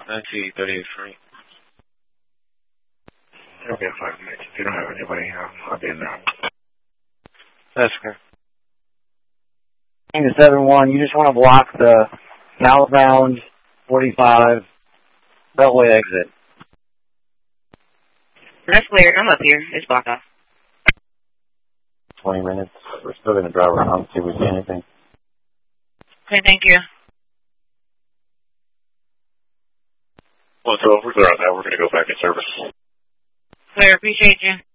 1938 free. It'll be 5 minutes. If you don't have anybody, I'll be in there. That's okay. The 7-1, you just want to block the southbound 45 Beltway exit. That's clear. I'm up here. It's blocked off. 20 minutes. We're still going to drive around, see if we see anything. Okay, thank you. 112, we're clear on that. We're going to go back in service. Clear, appreciate you.